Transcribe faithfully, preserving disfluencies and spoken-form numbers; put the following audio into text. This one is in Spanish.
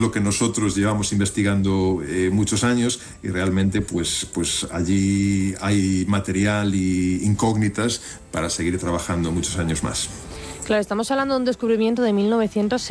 lo que nosotros llevamos investigando eh, muchos años, y realmente pues, pues allí hay material y incógnitas para seguir trabajando muchos años más. Claro, estamos hablando de un descubrimiento de mil novecientos setenta.